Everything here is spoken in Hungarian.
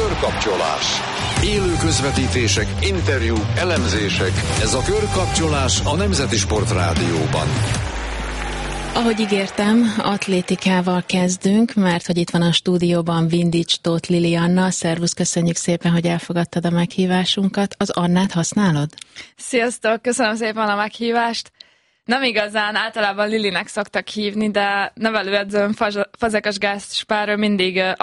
Körkapcsolás. Élő közvetítések, interjúk, elemzések. Ez a Körkapcsolás a Nemzeti Sport Rádióban. Ahogy ígértem, atlétikával kezdünk, mert hogy itt van a stúdióban Vindics Tóth Lilianna. Szervusz, köszönjük szépen, hogy elfogadtad a meghívásunkat. Az Annát használod? Sziasztok, köszönöm szépen a meghívást. Nem igazán, általában Lilinek szoktak hívni, de nevelőedzőm Fazekas Gáspár mindig